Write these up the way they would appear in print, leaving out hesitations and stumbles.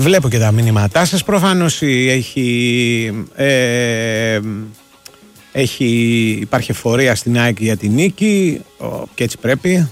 Βλέπω και τα μηνύματά σας. Προφανώς υπάρχει εφορία στην ΑΕΚ για την νίκη και έτσι πρέπει.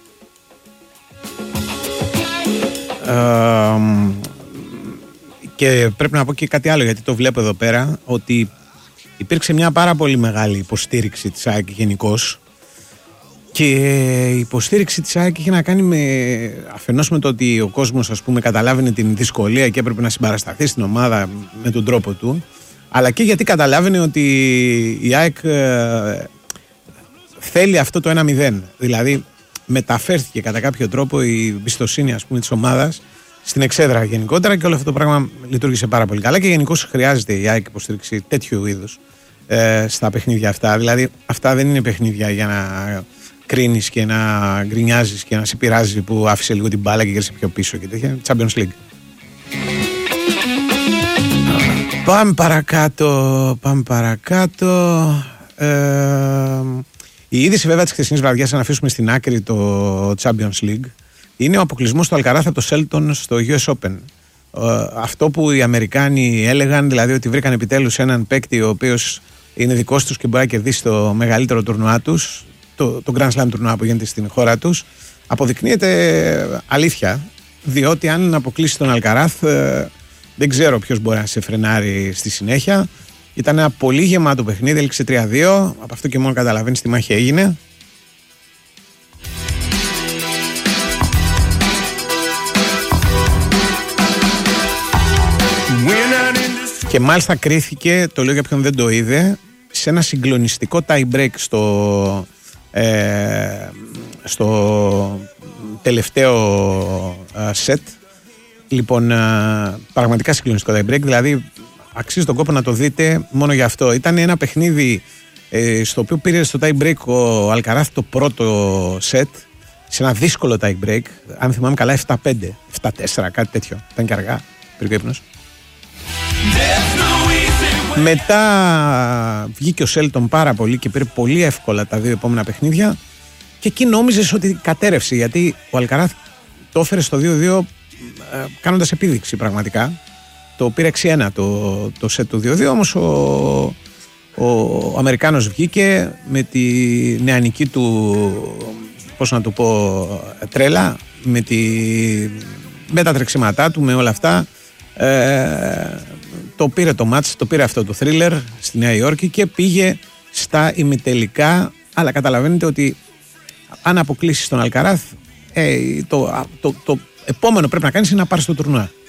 Και πρέπει να πω και κάτι άλλο, γιατί το βλέπω εδώ πέρα, ότι υπήρξε μια πάρα πολύ μεγάλη υποστήριξη της ΑΕΚ γενικώς. Και η υποστήριξη της ΑΕΚ είχε να κάνει αφενός με το ότι ο κόσμος, ας πούμε, καταλάβαινε την δυσκολία και έπρεπε να συμπαρασταθεί στην ομάδα με τον τρόπο του, αλλά και γιατί καταλάβαινε ότι η ΑΕΚ θέλει αυτό το 1-0. Δηλαδή μεταφέρθηκε κατά κάποιο τρόπο η εμπιστοσύνη, ας πούμε, της ομάδας στην εξέδρα γενικότερα, και όλο αυτό το πράγμα λειτουργήσε πάρα πολύ καλά. Και γενικώς χρειάζεται η ΑΕΚ υποστήριξη τέτοιου είδους στα παιχνίδια αυτά. Δηλαδή αυτά δεν είναι παιχνίδια για να κρίνεις και να γκρινιάζεις και να σε πειράζει που άφησε λίγο την μπάλα και γύρισε πιο πίσω και τέτοια. Champions League. Πάμε παρακάτω. Η είδηση βέβαια της χθεσινής βραδιάς, αν αφήσουμε στην άκρη το Champions League, είναι ο αποκλεισμός του Αλκαράθ από το Σέλτον στο US Open. Αυτό που οι Αμερικάνοι έλεγαν, δηλαδή ότι βρήκαν επιτέλους έναν παίκτη ο οποίος είναι δικός τους και μπορεί να κερδίσει το μεγαλύτερο τουρνουά τους, το Grand Slam τουρνουά που γίνεται στην χώρα τους, αποδεικνύεται αλήθεια, διότι αν αποκλείσει τον Αλκαράθ, δεν ξέρω ποιος μπορεί να σε φρενάρει στη συνέχεια. Ήταν ένα πολύ γεμάτο παιχνίδι, έληξε 3-2, από αυτό και μόνο καταλαβαίνεις τι μάχη έγινε. Και μάλιστα κρίθηκε, το λέω για ποιον δεν το είδε, σε ένα συγκλονιστικό tie break στο τελευταίο set. Λοιπόν, πραγματικά συγκλονιστικό tie break, δηλαδή αξίζει τον κόπο να το δείτε μόνο για αυτό. Ήταν ένα παιχνίδι στο οποίο πήρε στο tie break ο Αλκαράθ το πρώτο set, σε ένα δύσκολο tie break, αν θυμάμαι καλά 7-5, 7-4, κάτι τέτοιο. Ήταν και αργά, πήρε ο ύπνος. Μετά βγήκε ο Σέλτον πάρα πολύ και πήρε πολύ εύκολα τα δύο επόμενα παιχνίδια, και εκεί νόμιζες ότι κατέρευσε, γιατί ο Αλκαράθ το έφερε στο 2-2 κάνοντας επίδειξη πραγματικά. Το πήρε 6-1 το σετ του 2-2, όμως ο Αμερικάνος βγήκε με τη νεανική του, πώς να το πω, τρέλα, με τα τρεξίματά του, με όλα αυτά. Το πήρε το μάτς, το πήρε αυτό το θρίλερ στη Νέα Υόρκη και πήγε στα ημιτελικά. Αλλά καταλαβαίνετε ότι αν αποκλείσεις τον Αλκαράθ, το επόμενο πρέπει να κάνεις είναι να πάρεις το τουρνουά.